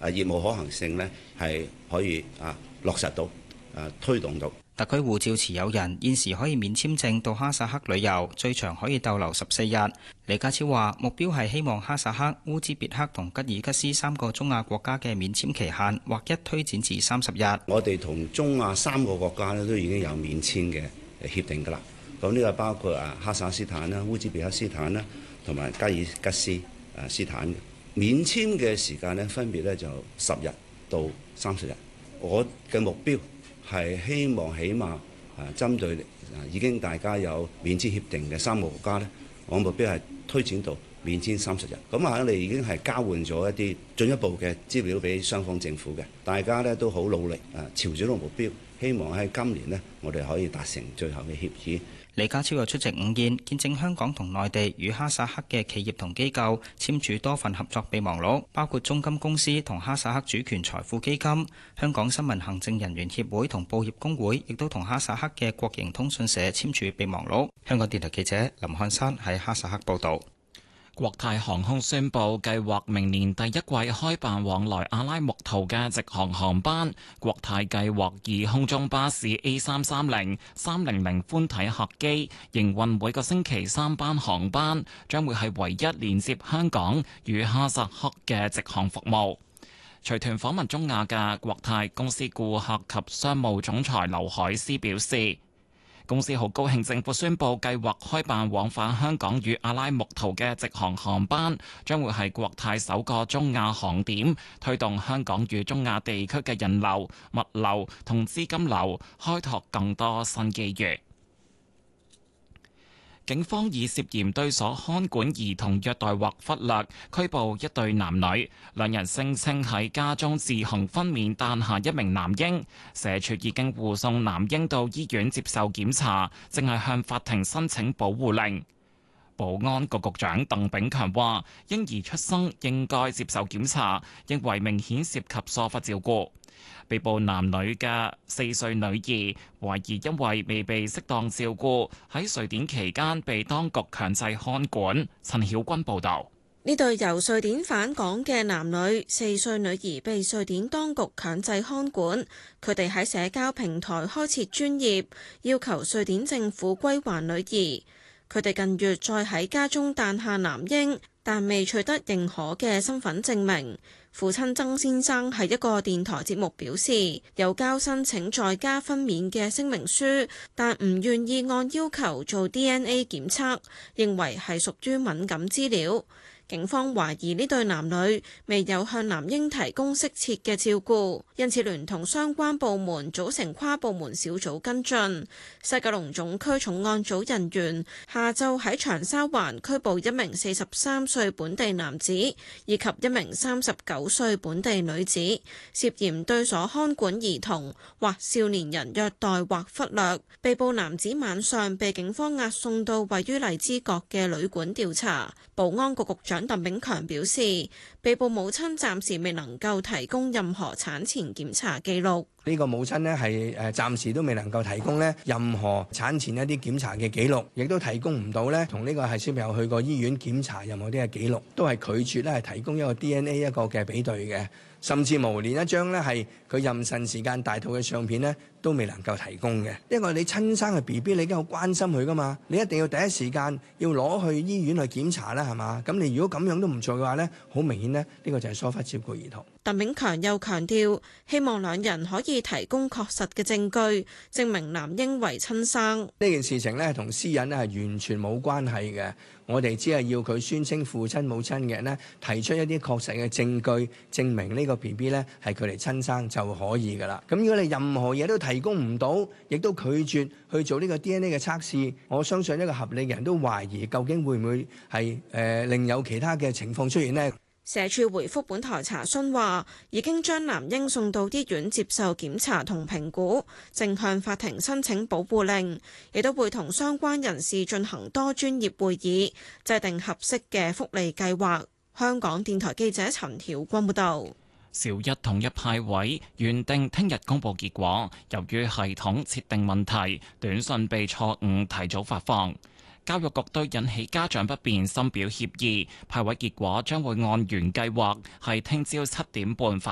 業務可行性呢係可以落實到推動到。 特區護照持有人現時可以免簽證到哈薩克旅遊，最長可以逗留14日。李家超話：目標係希望哈薩克、烏茲別克同吉爾吉斯3個中亞國家嘅免簽期限劃一推展至30日。 我哋同中亞3個國家呢都已經有免簽嘅協定㗎啦。咁呢個包括哈薩克斯坦啦、烏茲別克斯坦啦，同埋吉爾吉斯斯坦嘅免簽嘅時間呢，分別呢就10日到30日。我嘅目標係希望起碼針對已經大家有免簽協定嘅3個國家呢，我目標係推展到免簽30日。咁我哋已經係交換咗一啲進一步嘅資料俾雙方政府嘅，大家呢都好努力朝住呢個目標，希望喺今年呢，我哋可以達成最後嘅協議。 李家超又出席午宴，見證香港同內地與哈薩克嘅企業同機構簽署多份合作備忘錄，包括中金公司同哈薩克主權財富基金。香港新聞行政人員協會同報協工會亦都同哈薩克嘅國營通訊社簽署備忘錄。香港電台記者林漢山喺哈薩克報導。 國泰航空宣布計劃明年第一季開辦往來阿拉木圖嘅直航航班。國泰計劃以空中巴士 A330、300寬體客機營運每個星期3班航班，將會係唯一連接香港與哈薩克嘅直航服務。隨團訪問中亞嘅國泰公司顧客及商務總裁劉海思表示，公司好高興政府宣布計劃開辦往返香港與阿拉木圖嘅直航航班，將會係國泰首個中亞航點，推動香港與中亞地區嘅人流、物流同資金流，開拓更多新機遇。警方以涉嫌對所看管兒童虐待或忽略拘捕一對男女，兩人聲稱喺家中自行分娩誕下一名男嬰，社署已經護送男嬰到醫院接受檢查，正係向法庭申請保護令。保安局局長鄧炳強話：嬰兒出生應該接受檢查，認為明顯涉及疏忽照顧。被捕男女嘅4歲女兒，懷疑因為未被適當照顧，喺瑞典期間被當局強制看管。陳曉君報導。 呢對由瑞典返港嘅男女，4歲女兒被瑞典當局強制看管，佢哋喺社交平台開設專頁，要求瑞典政府歸還女兒。佢哋近月再喺家中誕下男嬰，但未取得認可嘅身份證明。父親曾先生喺一個電台節目表示，有交申請在家分娩嘅聲明書，但唔願意按要求做 DNA 檢測，認為係屬於敏感資料。警方懷疑呢對男女未有向男嬰提供適切嘅照顧，因此聯同相關部門組成跨部門小組跟進。西九龍總區重案組人員下晝喺長沙灣拘捕一名43歲本地男子以及一名39歲本地女子，涉嫌對所看管兒童或少年人虐待或忽略。被捕男子晚上被警方押送到位於荔枝角嘅旅館調查。保安局局長鄧炳強表示，被捕母親暫時未能夠提供任何產前檢查記錄。 呢個母親呢係暫時都未能夠提供呢任何產前一啲檢查嘅記錄，亦都提供唔到呢同呢個係小朋友去過醫院檢查任何啲嘅記錄，都係拒絕咧係提供一個 DNA 一個嘅比對嘅，甚至無連一張呢係佢妊娠時間大肚嘅相片呢都未能夠提供嘅。因為你親生嘅 BB， 你已經好關心佢噶嘛，你一定要第一時間要攞去醫院去檢查啦，係嘛？咁你如果咁樣都唔做嘅話呢，好明顯呢，呢個就係疏忽照顧兒童。 鄧炳強又強調，希望兩人可以提供確實嘅證據，證明男嬰為親生。 呢件事情呢，同私隱呢係完全冇關係嘅，我哋只係要佢宣稱父親母親嘅人呢，提出一啲確實嘅證據，證明呢個 BB 呢係佢哋親生就可以㗎啦。咁如果你任何嘢都提供唔到，亦都拒絕去做呢個 DNA 嘅測試，我相信一個合理嘅人都懷疑究竟會唔會係另有其他嘅情況出現呢？ 社署回覆本台查詢話，已經將男嬰送到醫院接受檢查同評估，正向法庭申請保護令，亦都會同相關人士進行多專業會議，制定合適嘅福利計劃。香港電台記者陳曉君報導。 小一統一派位原定聽日公佈結果，由於系統設定問題，短信被錯誤提早發放。教育局對引起家長不便深表歉意，派位結果將會按原計劃係聽朝7點半發